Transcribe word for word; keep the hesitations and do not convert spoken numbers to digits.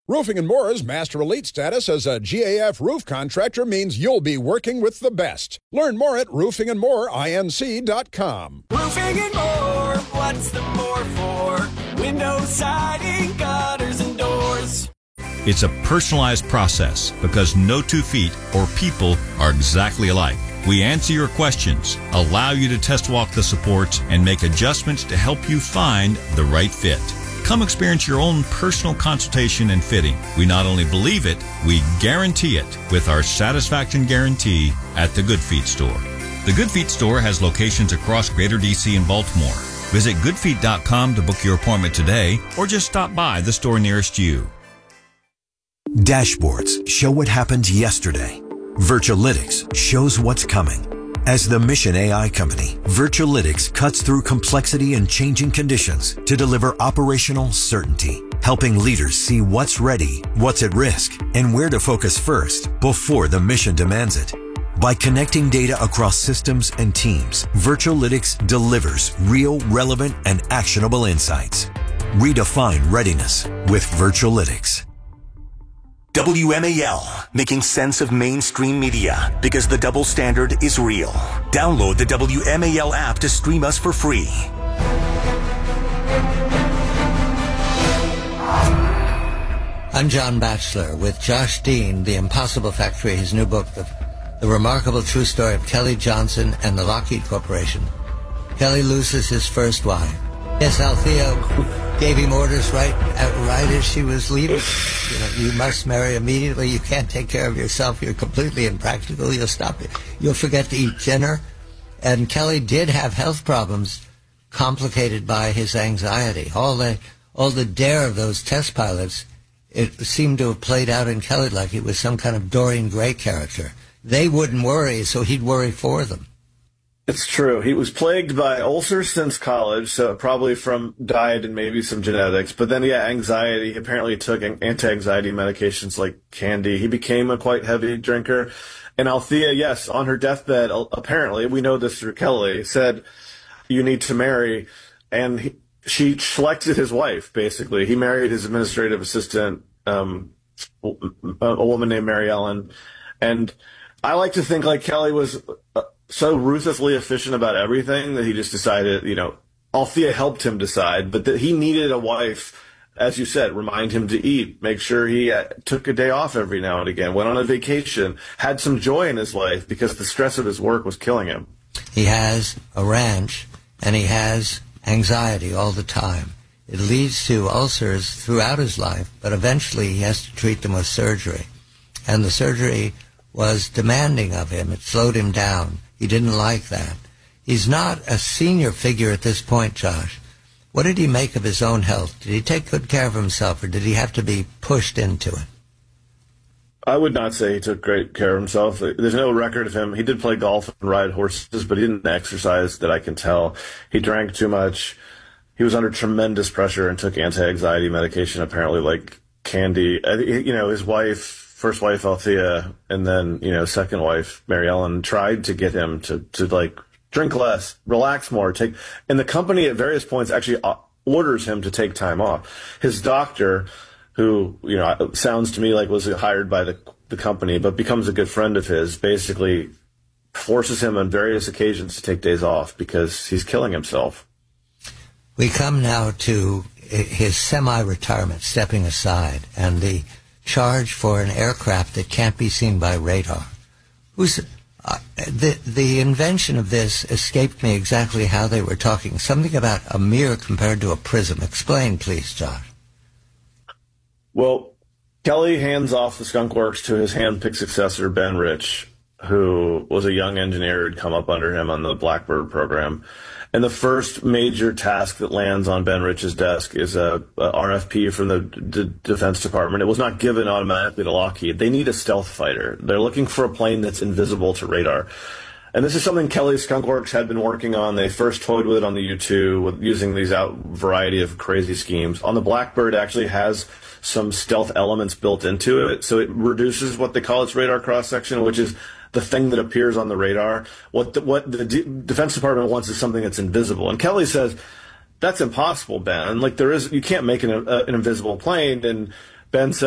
Roofing and More's Master Elite status as a G A F roof contractor means you'll be working with the best. Learn more at roofing and more inc dot com. Roofing and More, what's the more for? Windows, siding, gutters, and doors. It's a personalized process because no two feet or people are exactly alike. We answer your questions, allow you to test walk the supports, and make adjustments to help you find the right fit. Come experience your own personal consultation and fitting. We not only believe it, we guarantee it with our satisfaction guarantee at the Good Feet store. The Good Feet store has locations across Greater D C and Baltimore. Visit good feet dot com to book your appointment today or just stop by the store nearest you. Dashboards show what happened yesterday. Virtualytics shows what's coming. As the Mission A I company, Virtualytics cuts through complexity and changing conditions to deliver operational certainty, helping leaders see what's ready, what's at risk, and where to focus first before the mission demands it. By connecting data across systems and teams, Virtualytics delivers real, relevant, and actionable insights. Redefine readiness with Virtualytics. W M A L, making sense of mainstream media because the double standard is real. Download the W M A L app to stream us for free. I'm John Batchelor with Josh Dean, The Impossible Factory, his new book, The, the Remarkable True Story of Kelly Johnson and the Lockheed Corporation. Kelly loses his first wife. Yes, Althea gave him orders right, right as she was leaving. You know, you must marry immediately. You can't take care of yourself. You're completely impractical. You'll stop it. You'll forget to eat dinner. And Kelly did have health problems complicated by his anxiety. All the, all the dare of those test pilots, it seemed to have played out in Kelly like he was some kind of Dorian Gray character. They wouldn't worry, so he'd worry for them. It's true. He was plagued by ulcers since college, so probably from diet and maybe some genetics. But then, yeah, anxiety. He apparently took anti-anxiety medications like candy. He became a quite heavy drinker. And Althea, yes, on her deathbed, apparently, we know this through Kelly, said, you need to marry. And he, she selected his wife, basically. He married his administrative assistant, um, a, a woman named Mary Ellen. And I like to think like Kelly was Uh, so ruthlessly efficient about everything that he just decided, you know, Althea helped him decide, but that he needed a wife, as you said, remind him to eat, make sure he uh, took a day off every now and again, went on a vacation, had some joy in his life because the stress of his work was killing him. He has a ranch, and he has anxiety all the time. It leads to ulcers throughout his life, but eventually he has to treat them with surgery. And the surgery was demanding of him. It slowed him down. He didn't like that. He's not a senior figure at this point, Josh. What did he make of his own health? Did he take good care of himself, or did he have to be pushed into it? I would not say he took great care of himself. There's no record of him. He did play golf and ride horses, but he didn't exercise that I can tell. He drank too much. He was under tremendous pressure and took anti-anxiety medication, apparently like candy. You know, his wife... First wife, Althea, and then, you know, second wife, Mary Ellen, tried to get him to, to like, drink less, relax more, take, and the company at various points actually orders him to take time off. His doctor, who, you know, sounds to me like was hired by the, the company, but becomes a good friend of his, basically forces him on various occasions to take days off because he's killing himself. We come now to his semi-retirement, stepping aside, and the charge for an aircraft that can't be seen by radar. Who's uh, the the invention of this escaped me exactly how they were talking. Something about a mirror compared to a prism. Explain, please, Josh. Well, Kelly hands off the Skunk Works to his hand-picked successor, Ben Rich, who was a young engineer who'd come up under him on the Blackbird program. And the first major task that lands on Ben Rich's desk is a, a R F P from the D- Defense Department. It was not given automatically to Lockheed. They need a stealth fighter. They're looking for a plane that's invisible to radar. And this is something Kelly's Skunk Works had been working on. They first toyed with it on the U two, with using these out variety of crazy schemes. On the Blackbird, it actually has some stealth elements built into it, so it reduces what they call its radar cross-section, which is the thing that appears on the radar. What the, what the D- Defense Department wants is something that's invisible. And Kelly says, that's impossible, Ben. Like, there is, you can't make an, uh, an invisible plane. And Ben says,